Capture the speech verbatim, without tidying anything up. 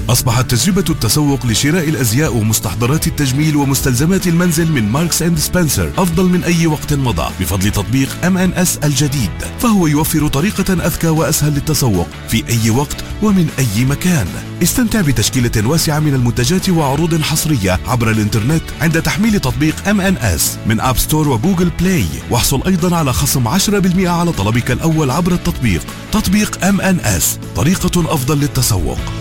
أصبحت تجربة التسوق لشراء الأزياء ومستحضرات التجميل ومستلزمات المنزل من ماركس أند سبنسر أفضل من أي وقت مضى بفضل تطبيق إم إن إس الجديد، فهو يوفر طريقة أذكى وأسهل للتسوق في أي وقت ومن أي مكان. استمتع بتشكيلة واسعة من المنتجات وعروض حصرية عبر الإنترنت عند تحميل تطبيق إم إن إس من أب ستور وجوجل بلاي، واحصل أيضا على خصم عشرة بالمئة على طلبك الأول عبر التطبيق. تطبيق إم إن إس، طريقة أفضل للتسوق.